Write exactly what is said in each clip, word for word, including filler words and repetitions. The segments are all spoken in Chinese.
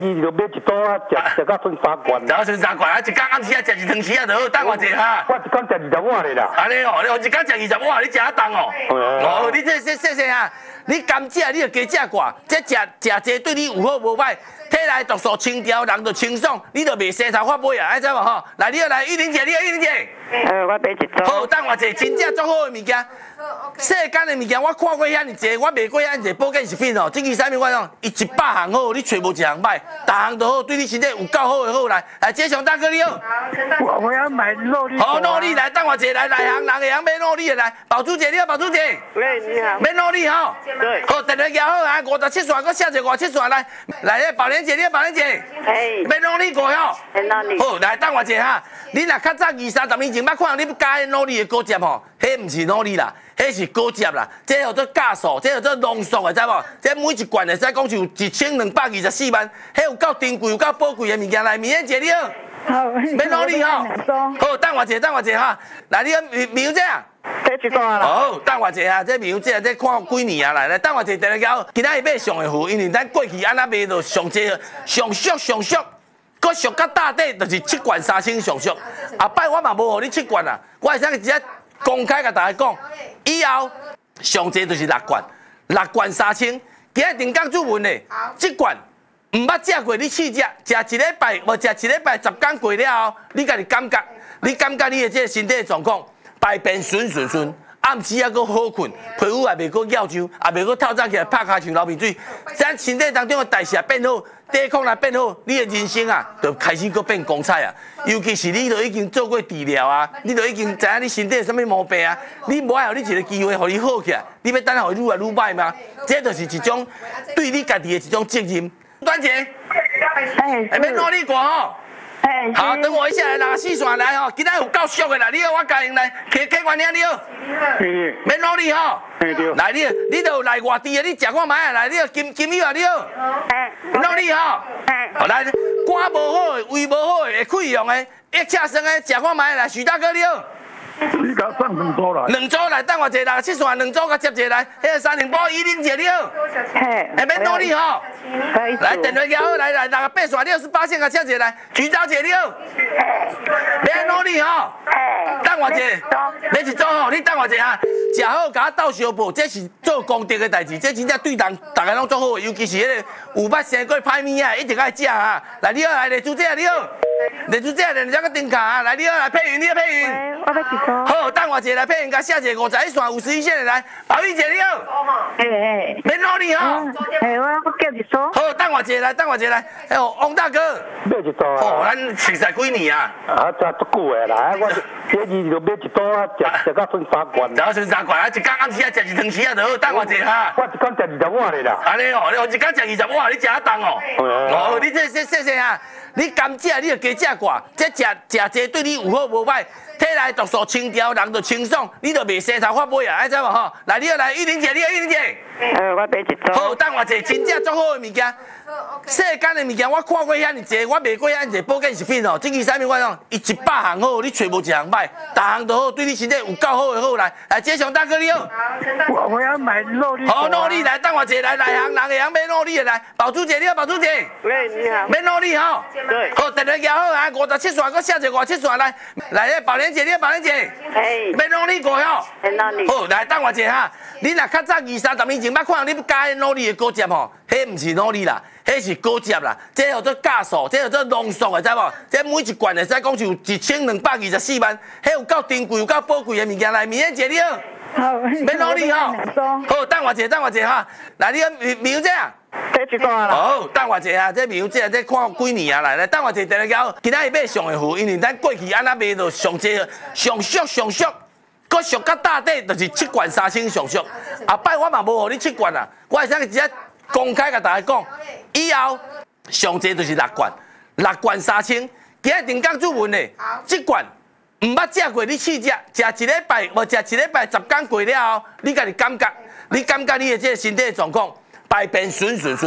伊就买一刀啊，食食到剩三罐。 食到剩三罐啊，一工暗时啊食一汤匙啊就好，等我一下哈。 我一工食二十碗咧啦。 安尼哦，你一工食二十碗，你食啊重哦。哦，你这这这这啊，你甘蔗你就加食寡，这食食这对你有好无歹，体内毒素清调，人就清爽，你就袂生头发尾啊，爱知无吼？来，你要来玉玲姐，你要玉玲姐。 呃，我买一组。 好，等我一真正足好的物件。世间的物件我看过遐尼济，我卖过遐尼济保健食品哦。这支产品我讲，伊一百项好，你找无一项歹，逐项都好，对你身体有够好的好来。来，这上大哥你好。 我我要买肉粒。 好，肉粒来，等我一下来，内行人会晓买肉粒的来。宝珠姐，你好，宝珠姐。 喂，你好。 买肉粒吼。 对。 好，电话摇好啊，五十七线，搁写一个五十七线来。来，咧宝莲姐，你好，宝莲姐。 哎。 买肉粒过吼。 买肉粒。 好，来等我一下哈。你若较早二三十年前捌看到你加肉粒的果汁吼，迄毋是肉粒啦。迄是果汁啦，这叫做酵素，这叫做浓缩的，知无？这每一罐会使讲是有一千两百二十四万，迄有够珍贵、有够宝贵的物件来。明艳姐你好， 好， 免努力吼。好，等我一下，等我一下哈。来，你个苗姐啊？ 这一罐啦。 好，等我一下哈，这苗姐这看几年啊？来来，等我一下，电话交。今仔日买上会付，因为咱过去安那卖就上济、上俗、上俗，搁俗到大底就是七罐三千上俗。后摆我嘛无互你七罐啊，我会使直接公开甲大家讲。以后上济就是六罐，六罐三千。今日定岗主问的，这罐唔捌食过，你试食，食一礼拜，无食一礼拜十天过了后，你家己感觉，你感觉你的这个身体状况，排便顺顺顺，暗时还阁好困，皮肤也袂阁咬痒，也袂阁透早起来拍骹像流鼻水，咱身体当中的代谢变好。抵抗力变好，你的人生啊，就开始搁变光彩啊。尤其是你都已经做过治疗啊，你都已经知影你身体有啥物毛病啊，你无爱互你一个机会，互你好起来，你要等下互愈来愈歹吗？这就是一种对你家己的一种责任。端姐， 哎， 下面努力过吼。 哎， 好，等我一下来拿四线来吼，今仔有够俗的啦，你好，我教因来，客客官娘你好，免努力吼。来你，你都来外地的，你食看卖啊！来，你金金友啊，你好，努力吼。好来，肝无好的、胃无好的、会溃疡的、腋下酸的，食看卖来，徐大哥你好。 你甲送两组来。 两组来，等我一下六七线两组甲接一个来，迄个三零八一零姐你好。下面努力吼。来电话交好，来来六个八线六十八线甲接一个来，徐小姐你好。免努力吼。等我一下，你一组吼，你等我一下。食好，甲我斗相报，这是做功德的代志，这真正对人大家拢做好，尤其是迄个有捌生过歹物啊，一定爱食啊！来，你好，来，李主姐，你好，李主姐，连这个顶卡啊！来，你好，来配云，你好配云。 我要几组？ 好，等我一下来配云，甲写一个五十一线、五十一线的来，宝玉姐你好。 哎哎。 免努力吼。 哎，我我叫一组。 好，等我一下来，等我一下来。哎呦，王大哥。 买一组啊。 哦，咱熟识几年啊？ 啊，这足久的啦，我这二就买一组啊，食食到剩三罐。 食到剩三罐啊，一工暗时啊食一汤匙啊就好，等我一下哈。 我一工食二十碗咧啦。 安尼哦，你一工食二十碗，你食啊重哦。哦，你这这这这啊，你甘蔗你就加食寡，这食食这对你有好无歹，体内毒素清调，人就清爽，你就袂生头发尾啊，爱知无吼？来，你要来玉玲姐，你好，玉玲姐。 呃，我买一组。 好，等我一下，真正足好的物件。世间的物件我看过遐尼济，我卖过遐尼济保健食品哦。这支产品我讲，伊一百项好，你找无一项歹，逐项都好，对你身体有够好的好来。来，这上大哥你好。 我我要买肉粒。 好，肉粒来，等我一下来，内行人会晓买肉粒的来。宝珠姐你好，宝珠姐。 喂，你好。 免肉粒吼。 对。 好，电话交好啊，五十七线，搁写一个五十七线来。来，咧宝莲姐，你好，宝莲姐。 哎。 免肉粒过吼。 免肉粒。 好，来等我一下哈。你若较早二三十年前捌看到你加肉粒的果汁吼，迄毋是肉粒啦。迄是果汁啦，这叫做酵素，这叫做浓缩的，知无？这每一罐会使讲是有一千两百二十四万，迄有够珍贵、有够宝贵的物件来。明艳姐你好， 好， 免努力吼。好，等我一下，等我一下哈。来，你个苗姐啊？ 这一罐啦。 好，等我一下，这苗姐这看几年啊？来来，等我一下，电话交。今仔日买上会付，因为咱过去安那卖就上济、上俗、上俗，搁俗到大底就是七罐三千上俗。后摆我嘛无互你七罐啊，我会使直接公开甲大家讲。以后上济就是六罐，六罐三千。今日定岗主问的，这罐唔捌食过，你试食，食一礼拜，无食一礼拜十天过了后，你家己感觉，你感觉你的这个身体状况，排便顺顺顺，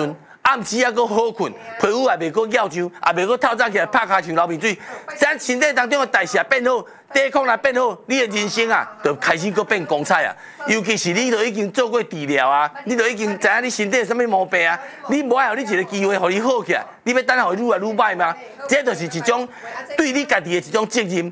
暗时还阁好困，皮肤也袂阁咬伤，也袂阁透早起来拍骹像流鼻水。咱身体当中的代谢变好，抵抗力变好，你的人生啊，就开始阁变光彩啊。尤其是你都已经做过治疗啊，你都已经知影你身体有啥物毛病啊，你无爱互你一个机会，互你好起来，你要等下互愈来愈歹吗？这就是一种对你家己的一种责任。